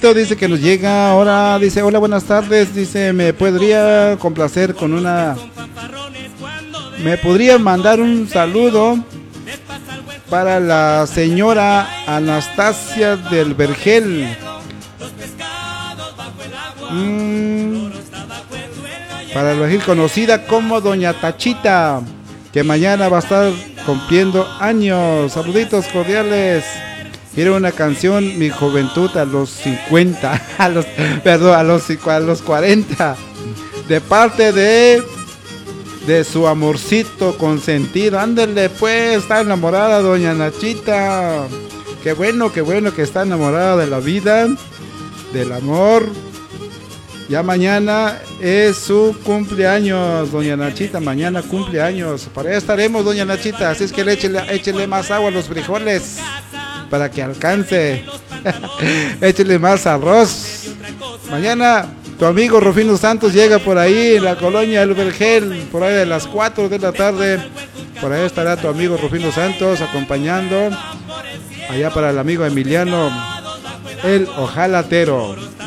Saludito, dice que nos llega ahora, dice, hola, buenas tardes, dice, me podría complacer con una, me podría mandar un saludo para la señora Anastasia del Vergel. Para el Vergel, conocida como Doña Tachita, que mañana va a estar cumpliendo años. Saluditos cordiales. Quiero una canción, mi juventud a los 50, a los 40, de parte de su amorcito consentido. Ándele pues, está enamorada Doña Nachita. Qué bueno que está enamorada de la vida, del amor. Ya mañana es su cumpleaños, Doña Nachita, mañana cumpleaños. Para allá estaremos, Doña Nachita, así es que échele más agua a los frijoles para que alcance. Échele más arroz. Mañana tu amigo Rufino Santos llega por ahí en la colonia El Vergel, por ahí de las 4 de la tarde. Por ahí estará tu amigo Rufino Santos acompañando. Allá para el amigo Emiliano, el ojalatero.